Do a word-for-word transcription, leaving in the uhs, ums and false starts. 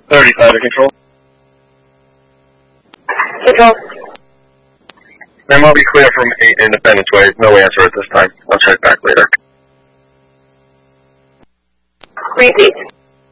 thirty-five to control. Control. Ma'am, I'll be clear from eight Independence Way. No answer at this time. I'll check back later. Repeat.